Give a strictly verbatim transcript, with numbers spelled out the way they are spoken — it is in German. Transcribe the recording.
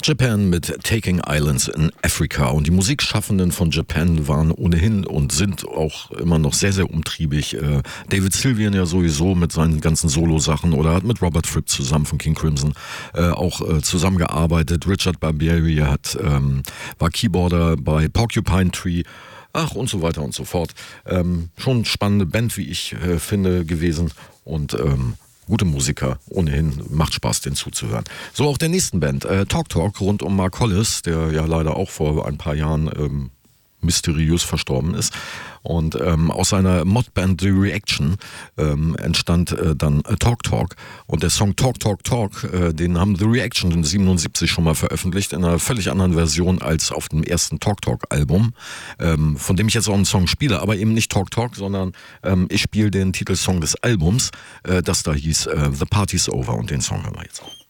Japan mit Taking Islands in Africa. Und die Musikschaffenden von Japan waren ohnehin und sind auch immer noch sehr, sehr umtriebig. Äh, David Sylvian ja sowieso mit seinen ganzen Solo-Sachen oder hat mit Robert Fripp zusammen von King Crimson äh, auch äh, zusammengearbeitet. Richard Barbieri hat, ähm, war Keyboarder bei Porcupine Tree. Ach, und so weiter und so fort. Ähm, schon eine spannende Band, wie ich äh, finde, gewesen. Und ähm, gute Musiker, ohnehin macht Spaß, denen zuzuhören. So auch der nächsten Band, äh, Talk Talk, rund um Mark Hollis, der ja leider auch vor ein paar Jahren ähm, mysteriös verstorben ist. Und ähm, aus seiner Modband The Reaction ähm, entstand äh, dann äh, Talk Talk. Und der Song Talk Talk Talk, äh, den haben The Reaction in siebenundsiebzig schon mal veröffentlicht, in einer völlig anderen Version als auf dem ersten Talk Talk Album, ähm, von dem ich jetzt auch einen Song spiele, aber eben nicht Talk Talk, sondern ähm, ich spiele den Titelsong des Albums, äh, das da hieß äh, The Party's Over, und den Song hören wir jetzt auch.